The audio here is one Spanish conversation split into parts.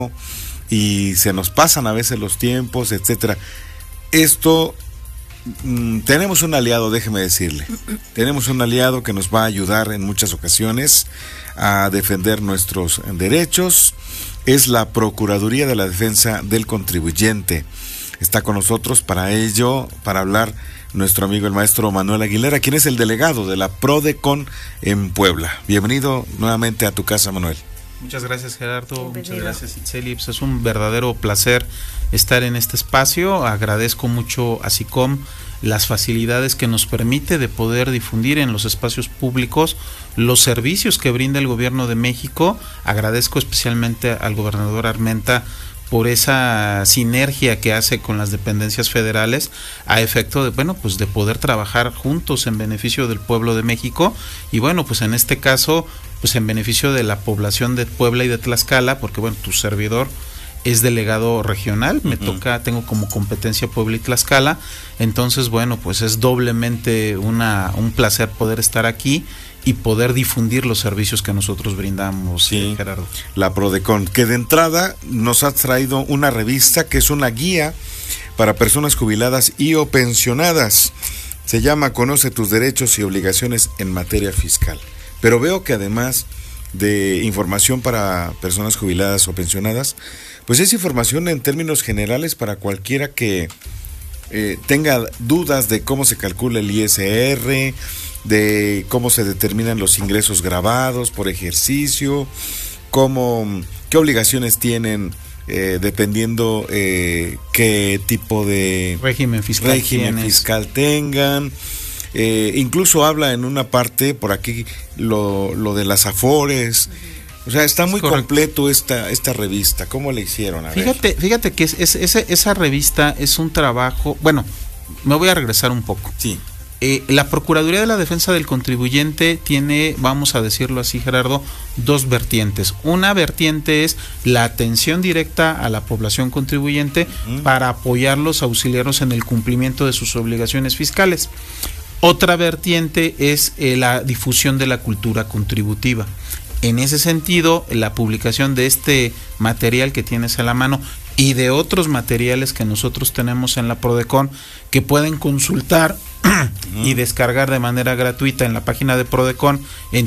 y se nos pasan a veces los tiempos, etcétera. Esto, tenemos un aliado, déjeme decirle, tenemos un aliado que nos va a ayudar en muchas ocasiones a defender nuestros derechos, es la Procuraduría de la Defensa del Contribuyente. Está con nosotros para ello, para hablar, nuestro amigo el maestro Manuel Aguilera, quien es el delegado de la PRODECON en Puebla. Bienvenido nuevamente a tu casa, Manuel. Muchas gracias, Gerardo. Bienvenido. Muchas gracias, Itzeli. Pues es un verdadero placer estar en este espacio. Agradezco mucho a SICOM las facilidades que nos permite de poder difundir en los espacios públicos los servicios que brinda el Gobierno de México. Agradezco especialmente al gobernador Armenta por esa sinergia que hace con las dependencias federales a efecto de, bueno, pues de poder trabajar juntos en beneficio del pueblo de México y bueno, pues en este caso, pues en beneficio de la población de Puebla y de Tlaxcala, porque bueno, tu servidor es delegado regional, me toca, tengo como competencia Puebla y Tlaxcala, entonces bueno, pues es doblemente un placer poder estar aquí y poder difundir los servicios que nosotros brindamos, sí, Gerardo. La PRODECON, que de entrada nos ha traído una revista que es una guía para personas jubiladas y o pensionadas. Se llama Conoce tus derechos y obligaciones en materia fiscal. Pero veo que además de información para personas jubiladas o pensionadas, pues es información en términos generales para cualquiera que tenga dudas de cómo se calcula el ISR, de cómo se determinan los ingresos grabados por ejercicio, qué obligaciones tienen dependiendo qué tipo de régimen fiscal tengan. Incluso habla en una parte por aquí lo de las afores. O sea, está muy completo esta revista. ¿Cómo le hicieron? Fíjate que esa revista es un trabajo. Bueno, me voy a regresar un poco. Sí. La Procuraduría de la Defensa del Contribuyente tiene, vamos a decirlo así, Gerardo, dos vertientes. Una vertiente es la atención directa a la población contribuyente para apoyarlos, auxiliarlos en el cumplimiento de sus obligaciones fiscales. Otra vertiente es la difusión de la cultura contributiva. En ese sentido, la publicación de este material que tienes a la mano y de otros materiales que nosotros tenemos en la PRODECON que pueden consultar y descargar de manera gratuita en la página de PRODECON en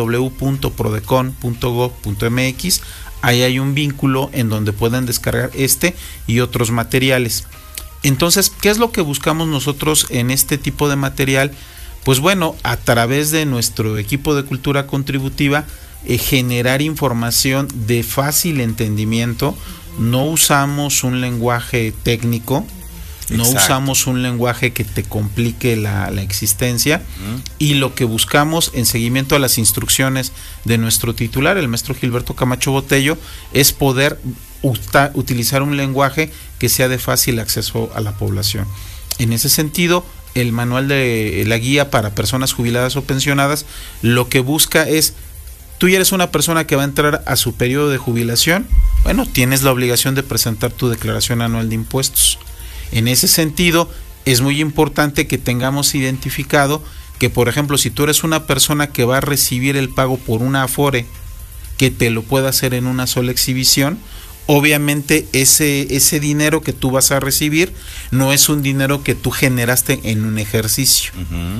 www.prodecon.gov.mx. Ahí hay un vínculo en donde pueden descargar este y otros materiales. Entonces, ¿qué es lo que buscamos nosotros en este tipo de material? Pues bueno, a través de nuestro equipo de cultura contributiva, generar información de fácil entendimiento. No usamos un lenguaje técnico, no usamos un lenguaje que te complique la existencia, y lo que buscamos en seguimiento a las instrucciones de nuestro titular, el maestro Gilberto Camacho Botello, es poder utilizar un lenguaje que sea de fácil acceso a la población. En ese sentido, el manual de la guía para personas jubiladas o pensionadas lo que busca es: tú ya eres una persona que va a entrar a su periodo de jubilación, bueno, tienes la obligación de presentar tu declaración anual de impuestos. En ese sentido, es muy importante que tengamos identificado que, por ejemplo, si tú eres una persona que va a recibir el pago por una afore, que te lo pueda hacer en una sola exhibición, obviamente ese dinero que tú vas a recibir no es un dinero que tú generaste en un ejercicio.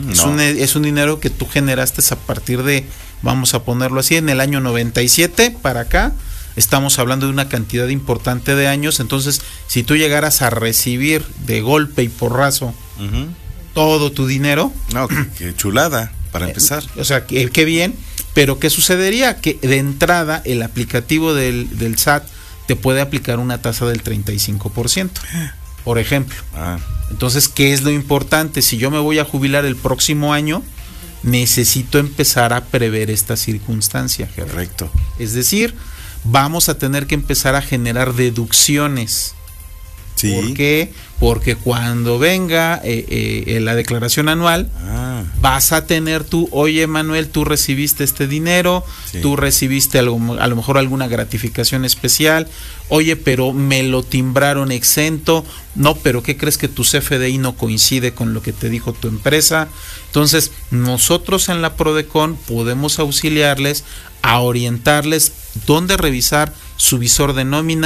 Es un dinero que tú generaste a partir de, vamos a ponerlo así, en el año 97 para acá. Estamos hablando de una cantidad importante de años. Entonces, si tú llegaras a recibir de golpe y porrazo todo tu dinero, no, qué chulada para empezar. O sea, qué bien. Pero ¿qué sucedería? Que de entrada el aplicativo del SAT te puede aplicar una tasa del 35%, por ejemplo. Entonces, ¿qué es lo importante? Si yo me voy a jubilar el próximo año, necesito empezar a prever esta circunstancia. Correcto. Es decir, vamos a tener que empezar a generar deducciones. Sí. ¿Por qué? Porque cuando venga la declaración anual, vas a tener tú, oye Manuel, tú recibiste este dinero, tú recibiste a lo mejor alguna gratificación especial, oye, pero me lo timbraron exento, no, pero ¿qué crees que tu CFDI no coincide con lo que te dijo tu empresa? Entonces, nosotros en la PRODECON podemos auxiliarles a orientarles dónde revisar su visor de nómina,